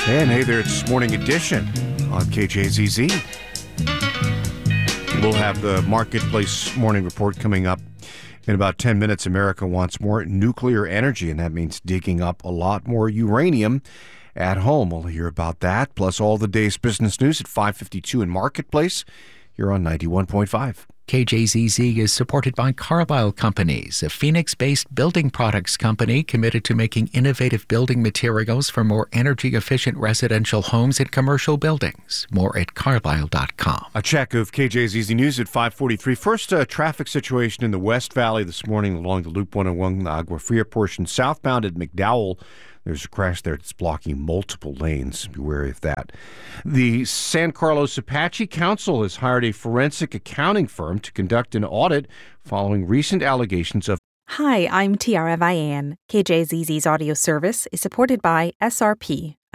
And hey there, it's Morning Edition on KJZZ. We'll have the Marketplace Morning Report coming up in about 10 minutes. America wants more nuclear energy, and that means digging up a lot more uranium at home. We'll hear about that, plus all the day's business news at 5:52 in Marketplace. You're on 91.5. KJZZ is supported by Carlisle Companies, a Phoenix-based building products company committed to making innovative building materials for more energy-efficient residential homes and commercial buildings. More at carlisle.com. A check of KJZZ News at 5:43. First, a traffic situation in the West Valley this morning along the Loop 101, the Agua Fria portion, southbound at McDowell. There's a crash there that's blocking multiple lanes. Be wary of that. The San Carlos Apache Council has hired a forensic accounting firm to conduct an audit following recent allegations of... Hi, I'm Tiara Vian. KJZZ's audio service is supported by SRP,